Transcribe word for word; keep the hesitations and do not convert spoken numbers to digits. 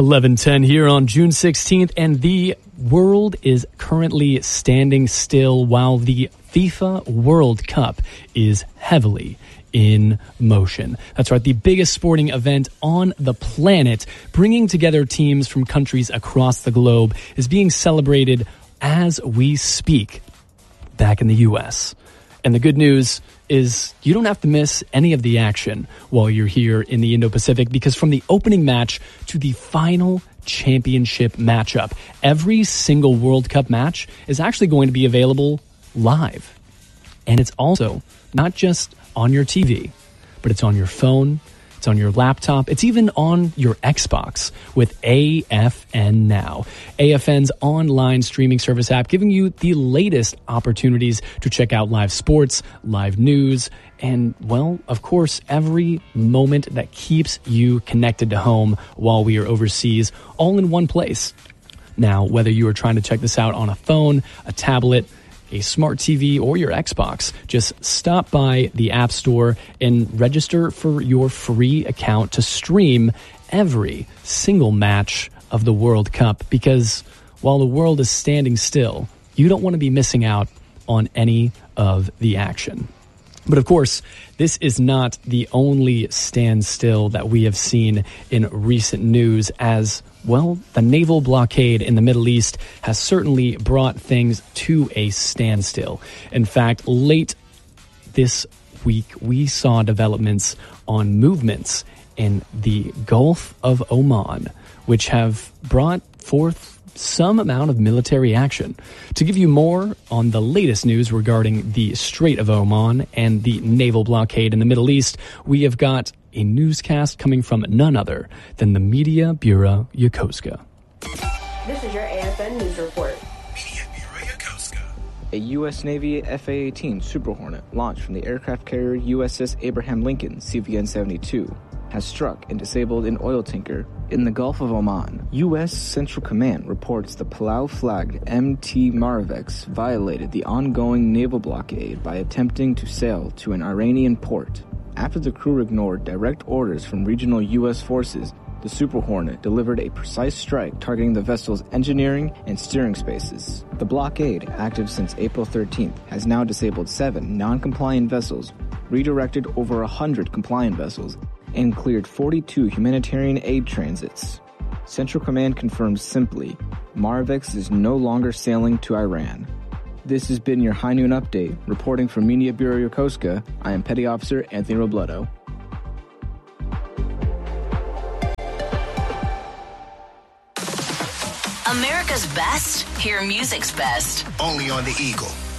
eleven ten here on June sixteenth, and the world is currently standing still while the FIFA World Cup is heavily in motion. That's right, the biggest sporting event on the planet, bringing together teams from countries across the globe, is being celebrated as we speak back in the U S. And the good news is you don't have to miss any of the action while you're here in the Indo-Pacific, because from the opening match to the final championship matchup, every single World Cup match is actually going to be available live. And it's also not just on your T V, but it's on your phone, it's on your laptop, it's even on your Xbox with A F N Now. A F N's online streaming service app, giving you the latest opportunities to check out live sports, live news, and, well, of course, every moment that keeps you connected to home while we are overseas, all in one place. Now, whether you are trying to check this out on a phone, a tablet, a smart T V, or your Xbox, just stop by the App Store and register for your free account to stream every single match of the World Cup, because while the world is standing still, you don't want to be missing out on any of the action. But of course, this is not the only standstill that we have seen in recent news, as, well, the naval blockade in the Middle East has certainly brought things to a standstill. In fact, late this week, we saw developments on movements in the Gulf of Oman, which have brought forth some amount of military action. To give you more on the latest news regarding the Strait of Oman and the naval blockade in the Middle East, we have got a newscast coming from none other than the Media Bureau Yokosuka. This is your A F N News Report. Media Bureau Yokosuka. A U S Navy F A eighteen Super Hornet launched from the aircraft carrier U S S Abraham Lincoln C V N seventy-two has struck and disabled an oil tanker in the Gulf of Oman. U S Central Command reports the Palau-flagged M T Maravex violated the ongoing naval blockade by attempting to sail to an Iranian port. After the crew ignored direct orders from regional U S forces, the Super Hornet delivered a precise strike targeting the vessel's engineering and steering spaces. The blockade, active since April thirteenth, has now disabled seven non-compliant vessels, redirected over one hundred compliant vessels, and cleared forty-two humanitarian aid transits. Central Command confirms simply, Maravex is no longer sailing to Iran. This has been your High Noon Update. Reporting from Media Bureau Yokosuka, I am Petty Officer Anthony Robledo. America's best, hear music's best. Only on the Eagle.